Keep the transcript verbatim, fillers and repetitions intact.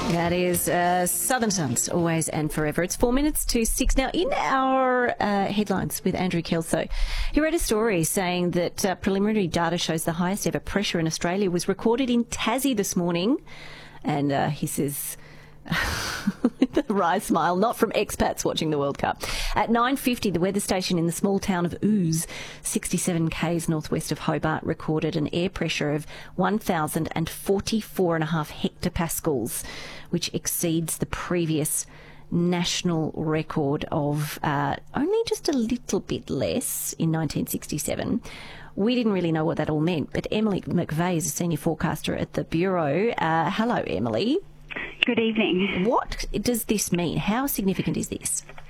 That is uh, Southern Suns, always and forever. It's four minutes to six now. In our uh, headlines with Andrew Kelso, he read a story saying that uh, preliminary data shows the highest ever pressure in Australia was recorded in Tassie this morning. And uh, he says, the wry smile, not from expats watching the World Cup. At nine fifty, the weather station in the small town of Ooze, sixty-seven k's northwest of Hobart, recorded an air pressure of one thousand forty-four point five hectopascals, which exceeds the previous national record of uh, only just a little bit less in nineteen sixty-seven. We didn't really know what that all meant, but Emily McVeigh is a senior forecaster at the Bureau. Uh, hello, Emily. Good evening. What does this mean? How significant is this?